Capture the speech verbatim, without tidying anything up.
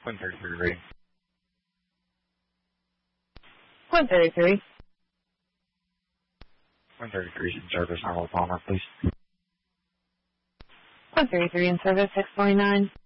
one thirty-three reading. one thirty-three. one thirty-three in service, Arnold Palmer, please. one thirty-three in service, six forty-nine.